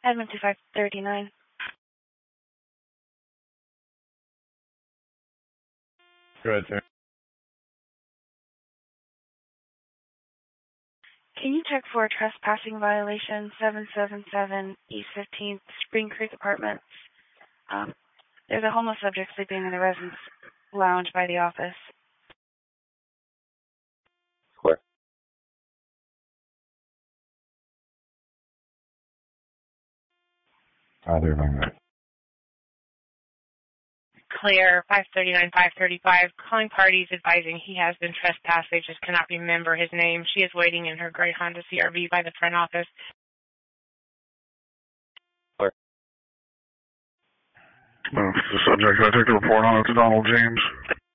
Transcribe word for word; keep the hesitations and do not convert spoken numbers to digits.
Admin two five three nine. Go ahead, sir. Can you check for a trespassing violation, seven seven seven East fifteenth, Spring Creek Apartments? Um, there's a homeless subject sleeping in the residence lounge by the office. Where? Either of them. Claire, five thirty-nine, five thirty-five, calling parties advising he has been trespassed. They just cannot remember his name. She is waiting in her gray Honda C R V by the front office. Where? Uh, the subject I take the report on, it's Donald James.